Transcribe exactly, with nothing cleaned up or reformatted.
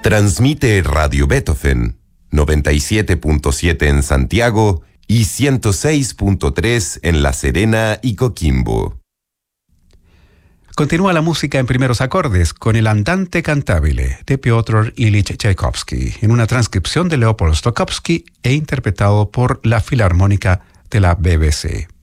Transmite Radio Beethoven, noventa y siete punto siete en Santiago y ciento seis punto tres en La Serena y Coquimbo. Continúa la música en primeros acordes con el Andante Cantabile de Piotr Ilich Tchaikovsky, en una transcripción de Leopold Stokowski e interpretado por la Filarmónica de la B B C.